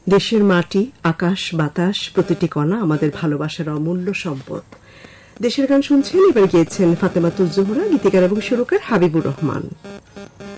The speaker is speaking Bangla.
দেশের মাটি, আকাশ, বাতাস, প্রতিটি কণা আমাদের ভালোবাসার অমূল্য সম্পদ। দেশের গান শুনছেন, এবার গিয়েছেন ফাতেমাতুজ জোহরা, গীতিকার এবং সুরকার হাবিবুর রহমান।